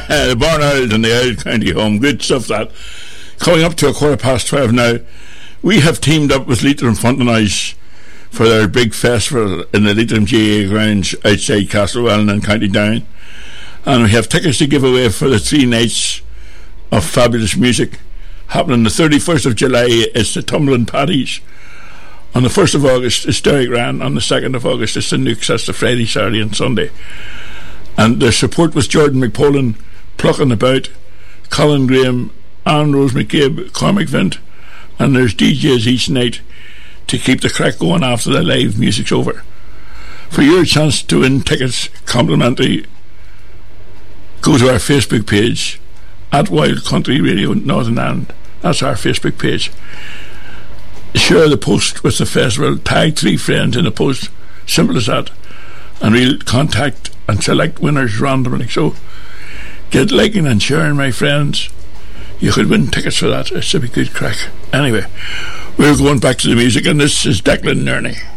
The Born Ireland and the Irish County Home. Good stuff, that. Coming up to 12:15 now, we have teamed up with Leitrim Fontenoys for their big festival in the Leitrim GAA grounds outside Castlewellan in County Down. And we have tickets to give away for the 3 nights of fabulous music. Happening the 31st of July, it's the Tumbling Paddies. On the 1st of August, it's Derek Ryan. On the 2nd of August, it's the Nukes. That's the Friday, Saturday and Sunday. And the support was Jordan McPolin, Plucking About, Colin Graham, Anne Rose McCabe, Cormac Vint, and there's DJs each night to keep the crack going after the live music's over. For your chance to win tickets complimentary, go to our Facebook page at Wild Country Radio Northern Ireland. That's our Facebook page. Share the post with the festival, tag 3 friends in the post, simple as that, and we'll contact and select winners randomly. So get liking and sharing, my friends. You could win tickets for that. It's a good crack. Anyway, we're going back to the music, and this is Declan Nerney.